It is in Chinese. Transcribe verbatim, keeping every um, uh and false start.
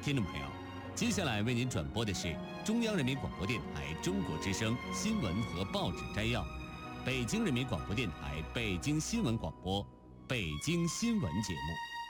听众朋友，接下来为您转播的是中央人民广播电台中国之声新闻和报纸摘要，北京人民广播电台北京新闻广播北京新闻节目。